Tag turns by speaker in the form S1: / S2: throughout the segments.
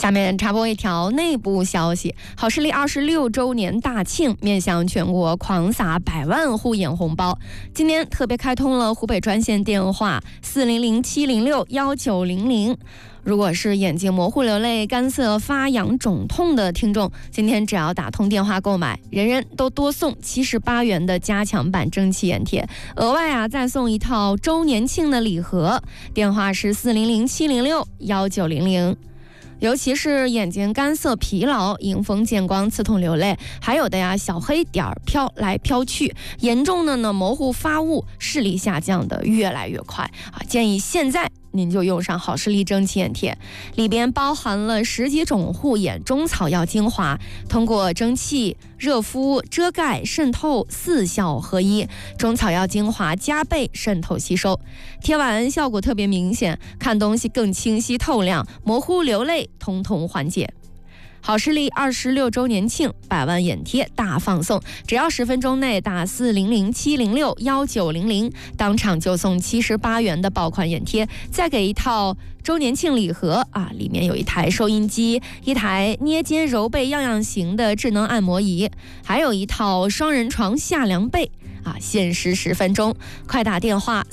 S1: 下面插播一条内部消息，好视力26周年大庆面向全国狂撒100万护眼红包。今年特别开通了湖北专线电话400-706-1900。如果是眼睛模糊流泪、干涩发痒肿痛的听众，今天只要打通电话购买，人人都多送78元的加强版蒸汽眼贴，额外再送一套周年庆的礼盒，电话是400-706-1900。尤其是眼睛干涩疲劳、迎风见光刺痛流泪，还有的小黑点飘来飘去，严重的呢模糊发物，视力下降的越来越快建议现在您就用上好视力蒸汽眼贴，里边包含了10几种护眼中草药精华，通过蒸汽、热敷、遮盖、渗透4效合一，中草药精华加倍渗透吸收，贴完效果特别明显，看东西更清晰透亮，模糊流泪统统缓解。好视力26周年庆100万眼贴大放送，只要10分钟内打400-706-1900，当场就送78元的爆款眼贴，再给一套周年庆礼盒里面有一台收音机、一台捏肩揉背样样行的智能按摩仪，还有一套双人床下凉被限时10分钟，快打电话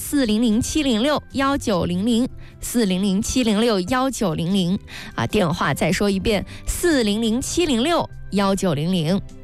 S1: 400-706-1900，400-706-1900，电话再说一遍，400-706-1900。